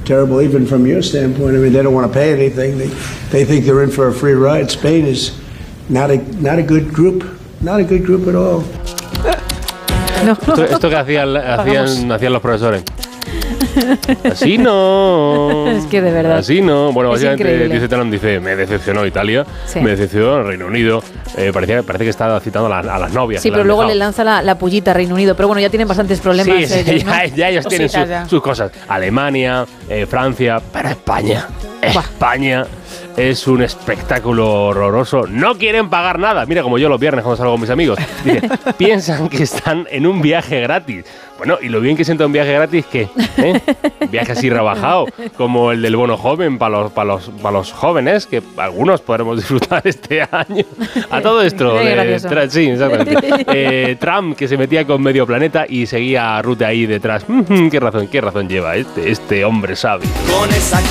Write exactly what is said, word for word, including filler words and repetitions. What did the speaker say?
terrible even from your standpoint. I mean, they don't want to pay anything. They, they think they're in for a free ride. Spain is not a, not a good group. Not a good group at all. No. Esto, esto que hacían, hacían, hacían los profesores. Así no. Es que de verdad. Así no. Bueno, es básicamente increíble. dice Talon, dice, me decepcionó Italia, Sí. me decepcionó el Reino Unido. Eh, parecía, parece que está citando a, la, a las novias. Sí, que pero le han luego dejado. le lanza la, la pullita a Reino Unido. Pero bueno, ya tienen bastantes problemas. Sí, sí, ellos, ya, ¿no? ya ellos tienen su- Cositas ya. sus cosas. Alemania, eh, Francia, pero España. Buah. España es un espectáculo horroroso. No quieren pagar nada. Mira, como yo los viernes cuando salgo con mis amigos. Dice, piensan que están en un viaje gratis. Bueno, y lo bien que siento un viaje gratis, que ¿eh? Un viaje así rebajado, como el del bono joven para los, para los, para los jóvenes, que algunos podremos disfrutar este año. A todo esto, Qué de, gracioso. tra- sí, exactamente. Eh, Trump, que se metía con medio planeta y seguía a Rutte ahí detrás. Mm, qué razón, qué razón lleva este, este hombre sabio. Con esa